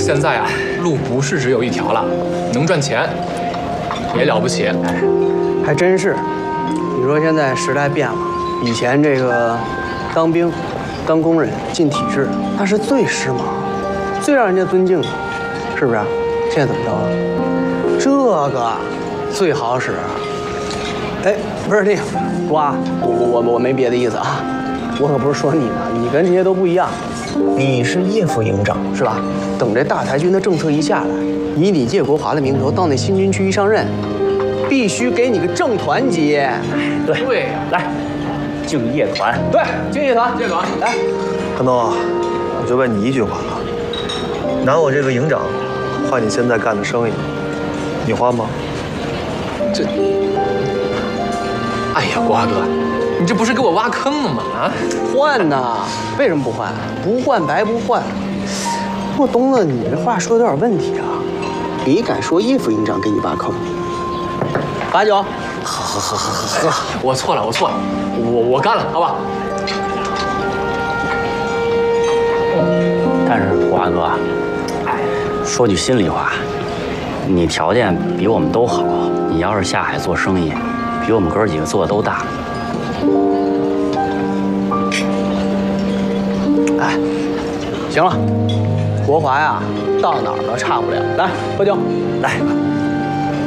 现在啊，路不是只有一条了，能赚钱也了不起。 还真是。你说现在时代变了，以前这个当兵、当工人进体制，那是最时髦、最让人家尊敬的，是不是？现在怎么着了？这个最好使。哎，不是那个瓜，我没别的意思啊，我可不是说你呢，你跟这些都不一样。 你是叶副营长是吧？等这大台军的政策一下来，以你叶国华的名头到那新军区一上任，必须给你个正团级。 对呀，来，敬业团。 对，敬业团， 这个来， 韩东啊，我就问你一句话啊，拿我这个营长换你现在干的生意，你换吗？ 这，哎呀，瓜哥，你这不是给我挖坑呢吗？啊， 换呐！为什么不换？不换白不换。不过东子，你这话说的有点问题啊！你敢说叶副营长给你挖坑？把酒。 喝，我错了，我干了，好吧？ 但是瓜哥，说句心里话，你条件比我们都好，你要是下海做生意，比我们哥几个做的都大。 哎，行了，国华呀，到哪儿都差不了。来，喝酒， 来。